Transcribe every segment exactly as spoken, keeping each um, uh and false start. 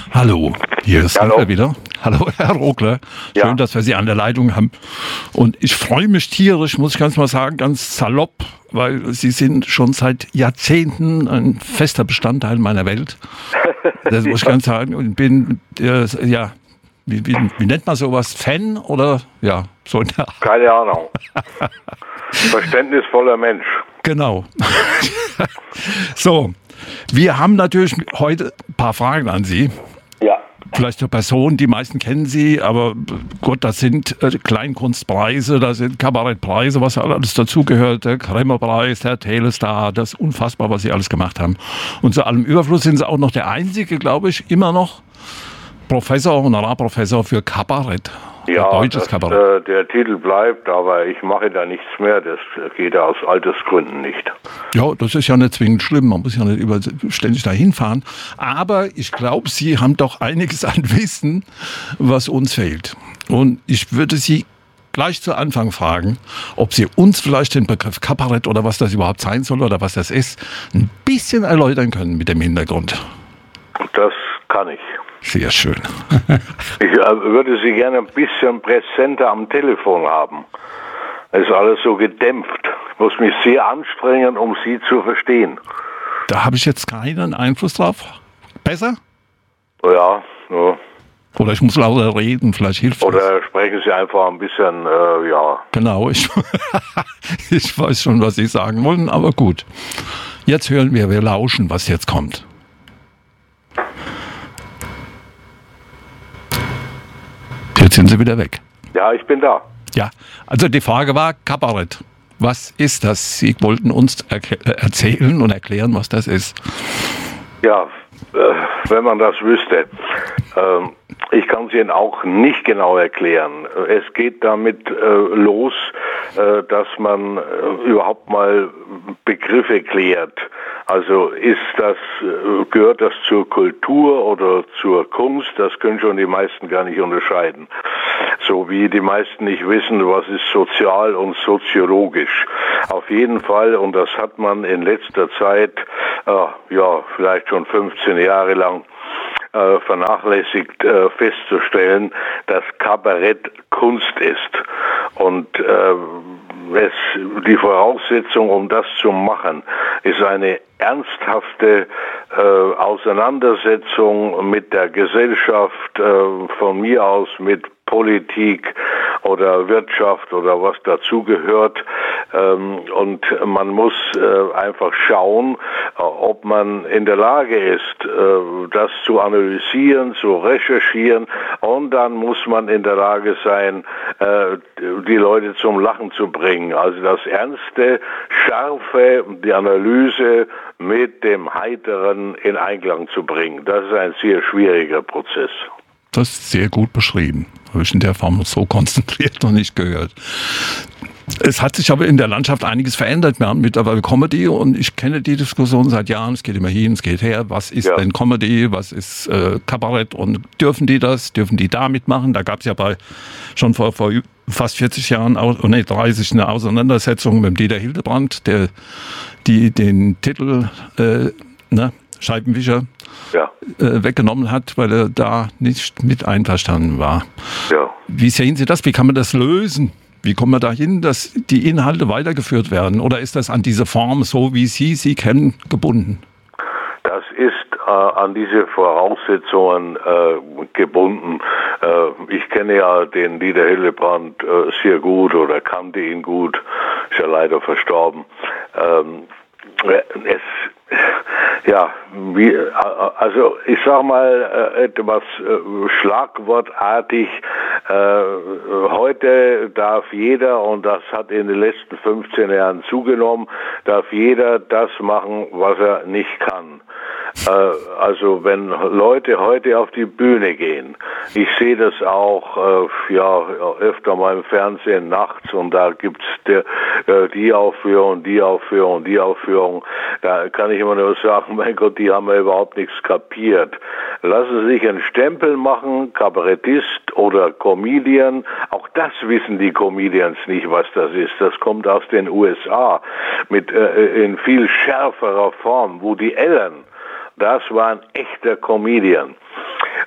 Hallo, hier ist Hallo. Rogler wieder. Hallo, Herr Rogler. Schön, Ja. dass wir Sie an der Leitung haben. Und ich freue mich tierisch, muss ich ganz mal sagen, ganz salopp, weil Sie sind schon seit Jahrzehnten ein fester Bestandteil meiner Welt. Das muss ich ganz sagen. Und bin, äh, ja, wie, wie, wie nennt man sowas? Fan oder, ja, so in der Art. Keine Ahnung. Verständnisvoller Mensch. Genau. So, wir haben natürlich heute ein paar Fragen an Sie. Ja. Vielleicht zur Person, die meisten kennen Sie, aber Gott, das sind äh, Kleinkunstpreise, das sind Kabarettpreise, was alles dazugehört, der Krämerpreis, der Telestar, das ist unfassbar, was Sie alles gemacht haben. Und zu allem Überfluss sind Sie auch noch der einzige, glaube ich, immer noch Professor, Honorarprofessor für Kabarett. Ja, deutsches das, Kabarett. äh, der Titel bleibt, aber ich mache da nichts mehr. Das geht aus Altersgründen nicht. Ja, das ist ja nicht zwingend schlimm. Man muss ja nicht über, ständig dahin fahren. Aber ich glaube, Sie haben doch einiges an Wissen, was uns fehlt. Und ich würde Sie gleich zu Anfang fragen, ob Sie uns vielleicht den Begriff Kabarett oder was das überhaupt sein soll oder was das ist, ein bisschen erläutern können mit dem Hintergrund. Das kann ich. Sehr schön. Ich äh, würde Sie gerne ein bisschen präsenter am Telefon haben. Es ist alles so gedämpft. Ich muss mich sehr anstrengen, um Sie zu verstehen. Da habe ich jetzt keinen Einfluss drauf. Besser? Ja, ja. Oder ich muss lauter reden, vielleicht hilft das. Oder sprechen Sie einfach ein bisschen, äh, ja. Genau, ich, ich weiß schon, was Sie sagen wollen, aber gut. Jetzt hören wir, wir lauschen, was jetzt kommt. Jetzt sind Sie wieder weg. Ja, ich bin da. Ja, also die Frage war Kabarett. Was ist das? Sie wollten uns erk- erzählen und erklären, was das ist. Ja, äh, wenn man das wüsste. Ähm, ich kann es Ihnen auch nicht genau erklären. Es geht damit äh, los, äh, dass man äh, überhaupt mal Begriffe klärt. Also ist das, äh, gehört das zur Kultur oder zur Kunst? Das können schon die meisten gar nicht unterscheiden. So wie die meisten nicht wissen, was ist sozial und soziologisch. Auf jeden Fall, und das hat man in letzter Zeit, äh, ja, vielleicht schon fünfzehn Jahre lang, äh, vernachlässigt, äh, festzustellen, dass Kabarett Kunst ist. Und äh, es, die Voraussetzung, um das zu machen, ist eine ernsthafte äh, Auseinandersetzung mit der Gesellschaft, äh, von mir aus mit Politik oder Wirtschaft oder was dazugehört. Ähm, und man muss äh, einfach schauen, äh, ob man in der Lage ist, äh, das zu analysieren, zu recherchieren. Und dann muss man in der Lage sein, äh, die Leute zum Lachen zu bringen. Also das Ernste, Scharfe, die Analyse mit dem Heiteren in Einklang zu bringen. Das ist ein sehr schwieriger Prozess. Das ist sehr gut beschrieben. Habe ich in der Form so konzentriert noch nicht gehört. Es hat sich aber in der Landschaft einiges verändert. Wir haben mittlerweile Comedy und ich kenne die Diskussion seit Jahren. Es geht immer hin, es geht her. Was ist Ja. denn Comedy? Was ist äh, Kabarett? Und dürfen die das? Dürfen die da mitmachen? Da gab es ja bei schon vor, vor fast vierzig Jahren, oh nee, dreißig, eine Auseinandersetzung mit dem Dieter Hildebrand, der die den Titel äh, ne, Scheibenwischer Ja, äh, weggenommen hat, weil er da nicht mit einverstanden war. ja. Wie sehen Sie das? Wie kann man das lösen? Wie kommen wir dahin, dass die Inhalte weitergeführt werden? Oder ist das an diese Form, so wie Sie sie kennen, gebunden? Das ist äh, an diese Voraussetzungen äh, gebunden. Äh, ich kenne ja den Dieter Hildebrand äh, sehr gut oder kannte ihn gut, ist ja leider verstorben. Ähm, es, ja, wie, also ich sag mal äh, etwas äh, schlagwortartig. Äh, heute darf jeder, und das hat in den letzten fünfzehn Jahren zugenommen, darf jeder das machen, was er nicht kann. Äh, also wenn Leute heute auf die Bühne gehen, ich sehe das auch äh, ja öfter mal im Fernsehen nachts, und da gibt's der, äh, die Aufführung, die Aufführung, die Aufführung. Da kann ich immer nur sagen, mein Gott, die haben ja überhaupt nichts kapiert. Lassen Sie sich einen Stempel machen, Kabarettist oder Comedian. Auch das wissen die Comedians nicht, was das ist. Das kommt aus den U S A mit äh, in viel schärferer Form. Woody Allen, das war ein echter Comedian.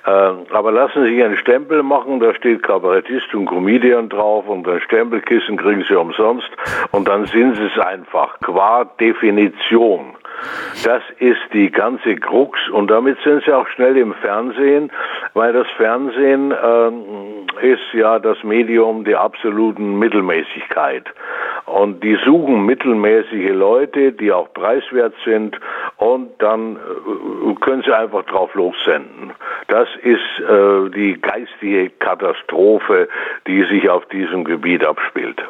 Aber lassen Sie sich einen Stempel machen, da steht Kabarettist und Comedian drauf und ein Stempelkissen kriegen Sie umsonst und dann sind Sie es einfach, qua Definition. Das ist die ganze Krux und damit sind Sie auch schnell im Fernsehen, weil das Fernsehen äh, ist ja das Medium der absoluten Mittelmäßigkeit. Und die suchen mittelmäßige Leute, die auch preiswert sind und dann äh, können sie einfach drauf lossenden. Das ist äh, die geistige Katastrophe, die sich auf diesem Gebiet abspielt.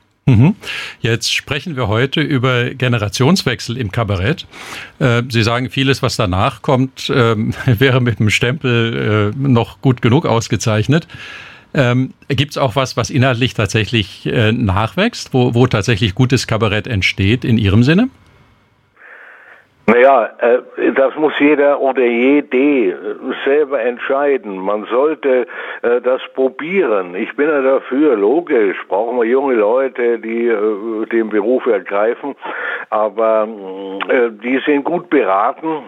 Jetzt sprechen wir heute über Generationswechsel im Kabarett. Sie sagen, vieles, was danach kommt, wäre mit dem Stempel noch gut genug ausgezeichnet. Gibt es auch was, was inhaltlich tatsächlich nachwächst, wo, wo tatsächlich gutes Kabarett entsteht in Ihrem Sinne? Naja, äh, das muss jeder oder jede selber entscheiden. Man sollte äh, das probieren. Ich bin ja dafür, logisch, brauchen wir junge Leute, die äh, den Beruf ergreifen, aber äh, die sind gut beraten,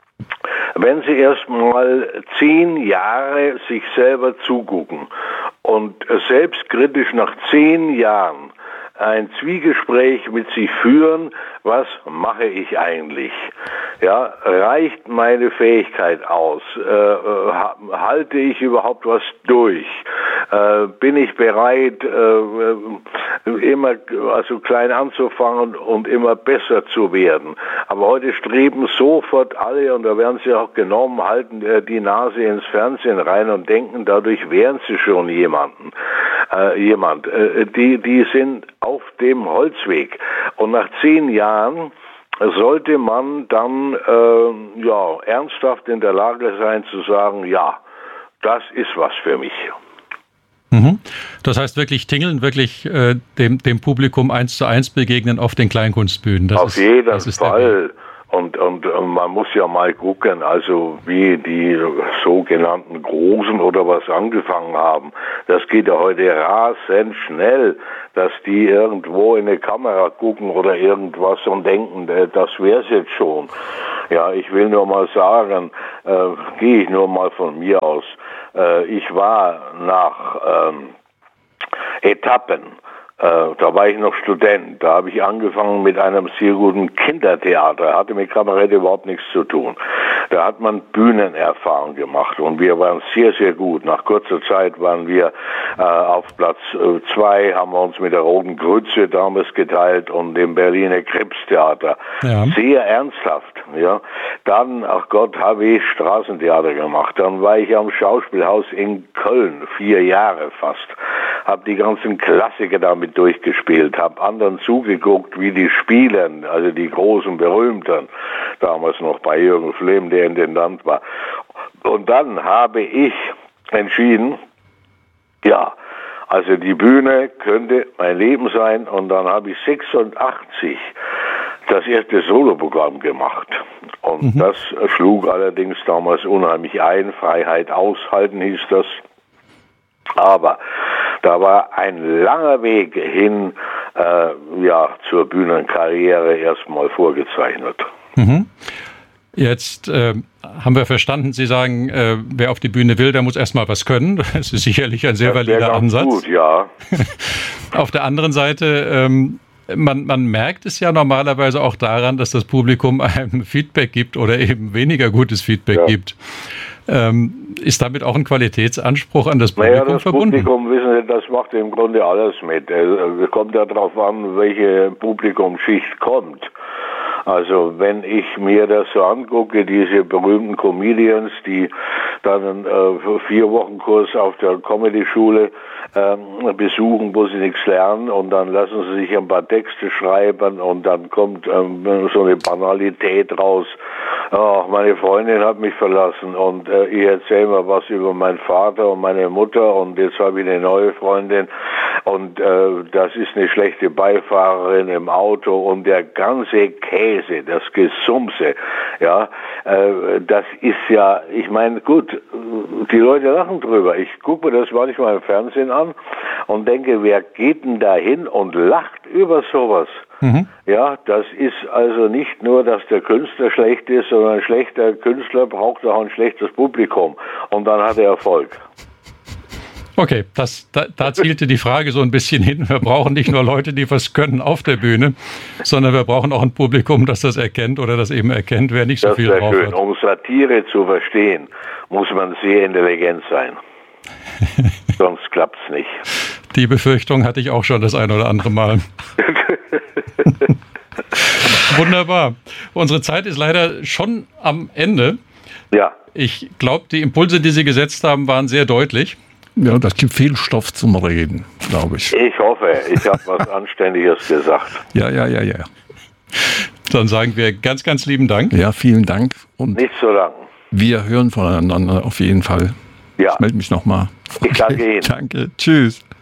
wenn sie erst mal zehn Jahre sich selber zugucken und selbstkritisch nach zehn Jahren ein Zwiegespräch mit sich führen, was mache ich eigentlich? Ja, reicht meine Fähigkeit aus? Äh, halte ich überhaupt was durch? Äh, bin ich bereit, äh, immer also klein anzufangen und immer besser zu werden? Aber heute streben sofort alle, und da werden sie auch genommen, halten äh, die Nase ins Fernsehen rein und denken, dadurch wären sie schon jemanden. Äh, jemand. Äh, die, die sind auf dem Holzweg. Und nach zehn Jahren sollte man dann äh, ja ernsthaft in der Lage sein zu sagen, ja, das ist was für mich. Mhm. Das heißt wirklich tingeln, wirklich äh, dem, dem Publikum eins zu eins begegnen auf den Kleinkunstbühnen. Das auf ist, jeden das ist Fall. Und, und, und man muss ja mal gucken, also wie die sogenannten Großen oder was angefangen haben. Das geht ja heute rasend schnell, dass die irgendwo in eine Kamera gucken oder irgendwas und denken, das wär's jetzt schon. Ja, ich will nur mal sagen, äh, gehe ich nur mal von mir aus. Äh, ich war nach ähm, Etappen. Äh, da war ich noch Student, da habe ich angefangen mit einem sehr guten Kindertheater, hatte mit Kabarett überhaupt nichts zu tun. Da hat man Bühnenerfahrung gemacht und wir waren sehr, sehr gut. Nach kurzer Zeit waren wir äh, auf Platz äh, zwei, haben wir uns mit der Roten Grütze damals geteilt und dem Berliner Krebstheater. Ja. Sehr ernsthaft, ja. Dann, ach Gott, habe ich Straßentheater gemacht. Dann war ich am Schauspielhaus in Köln, vier Jahre fast. Habe die ganzen Klassiker damit durchgespielt, habe anderen zugeguckt, wie die spielen, also die großen Berühmten, damals noch bei Jürgen Flemm, der Intendant war. Und dann habe ich entschieden, ja, also die Bühne könnte mein Leben sein, und dann habe ich sechsundachtzig das erste Soloprogramm gemacht. Und mhm. das schlug allerdings damals unheimlich ein, Freiheit aushalten hieß das. Aber da war ein langer Weg hin äh, ja, zur Bühnenkarriere erstmal vorgezeichnet. Mhm. Jetzt äh, haben wir verstanden, Sie sagen, äh, wer auf die Bühne will, der muss erstmal was können. Das ist sicherlich ein sehr das valider Ansatz. Gut, ja. Auf der anderen Seite, ähm, man, man merkt es ja normalerweise auch daran, dass das Publikum einem Feedback gibt oder eben weniger gutes Feedback ja. gibt. Ähm, ist damit auch ein Qualitätsanspruch an das Publikum naja, das verbunden? Das Publikum, wissen Sie, das macht im Grunde alles mit. Es kommt ja darauf an, welche Publikumsschicht kommt. Also wenn ich mir das so angucke, diese berühmten Comedians, die dann einen äh, vier Wochen Kurs auf der Comedy-Schule äh, besuchen, wo sie nichts lernen, und dann lassen sie sich ein paar Texte schreiben und dann kommt ähm, so eine Banalität raus. Oh, meine Freundin hat mich verlassen und äh, ich erzähle mal was über meinen Vater und meine Mutter und jetzt habe ich eine neue Freundin und äh, das ist eine schlechte Beifahrerin im Auto und der ganze Käse, das Gesumse, ja, äh, das ist ja, ich meine, gut, die Leute lachen drüber. Ich gucke mir das manchmal im Fernsehen an und denke, wer geht denn da hin und lacht über sowas? Mhm. Ja, das ist also nicht nur, dass der Künstler schlecht ist, sondern ein schlechter Künstler braucht auch ein schlechtes Publikum. Und dann hat er Erfolg. Okay, das, da, da zielte die Frage so ein bisschen hin. Wir brauchen nicht nur Leute, die was können auf der Bühne, sondern wir brauchen auch ein Publikum, das das erkennt oder das eben erkennt, wer nicht so das viel drauf schön. hat. Um Satire zu verstehen, muss man sehr intelligent sein. Sonst klappt's nicht. Die Befürchtung hatte ich auch schon das ein oder andere Mal. Wunderbar. Unsere Zeit ist leider schon am Ende. Ja. Ich glaube, die Impulse, die Sie gesetzt haben, waren sehr deutlich. Ja, das gibt viel Stoff zum Reden, glaube ich. Ich hoffe, ich habe was Anständiges gesagt. Ja, ja, ja, ja. Dann sagen wir ganz, ganz lieben Dank. Ja, vielen Dank. Und nicht zu danken. Wir hören voneinander auf jeden Fall. Ja. Ich melde mich nochmal. Ich danke Ihnen. Danke. Tschüss.